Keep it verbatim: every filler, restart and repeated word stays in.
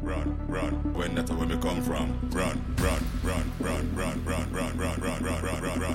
run, run. When that's where me come from, run,